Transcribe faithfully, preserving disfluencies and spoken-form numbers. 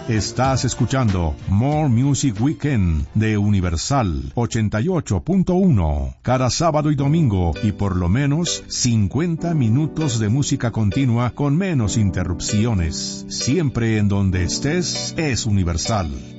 Estás escuchando More Music Weekend de Universal ochenta y ocho punto uno. Cada sábado y domingo y por lo menos cincuenta minutos de música continua con menos interrupciones. Siempre en donde estés es Universal.